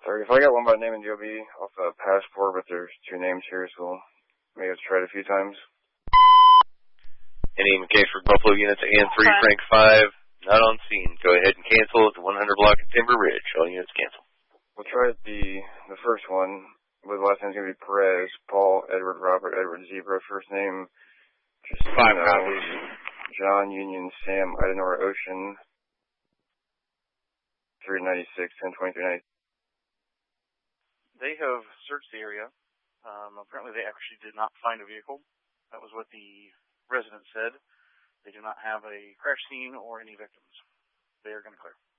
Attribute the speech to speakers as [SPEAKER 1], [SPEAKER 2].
[SPEAKER 1] Sorry, if I got one by name and DOB off a passport, but there's two names here, so maybe I've tried a few times.
[SPEAKER 2] Any case for Buffalo units and 3 Frank 5, not on scene. Go ahead and cancel at the 100 block of Timber Ridge. All units cancel.
[SPEAKER 1] We'll try the first one, but the last name's going to be Perez, Paul, Edward, Robert, Edward, Zebra, first name, just
[SPEAKER 3] 5 copies.
[SPEAKER 1] John, Union, Sam, Idenor, Ocean, 396, 1023.
[SPEAKER 4] They have searched the area. Apparently they actually did not find a vehicle. That was what the resident said. They do not have a crash scene or any victims. They are going to clear.